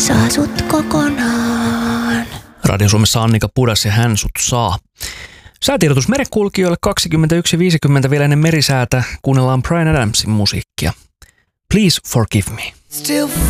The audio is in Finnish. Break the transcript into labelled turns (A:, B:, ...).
A: saa sut kokonaan.
B: Radion Suomessa Annika Pudas ja Hän sut saa. Säätiedotus merenkulkijoille 21.50 vielä ennen merisäätä. Kuunnellaan Bryan Adamsin musiikkia. Please forgive me.